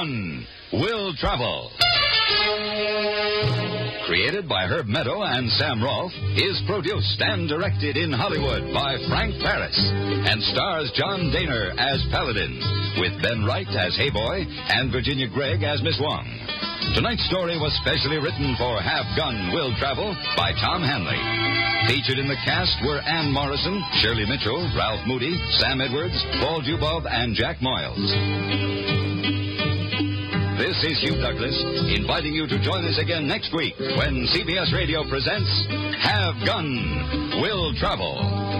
Gun Will Travel. Created by Herb Meadow and Sam Rolfe, is produced and directed in Hollywood by Frank Paris, and stars John Daner as Paladin, with Ben Wright as Hayboy and Virginia Gregg as Miss Wong. Tonight's story was specially written for Have Gun Will Travel by Tom Hanley. Featured in the cast were Ann Morrison, Shirley Mitchell, Ralph Moody, Sam Edwards, Paul Dubov, and Jack Moyles. This is Hugh Douglas, inviting you to join us again next week when CBS Radio presents Have Gun Will Travel.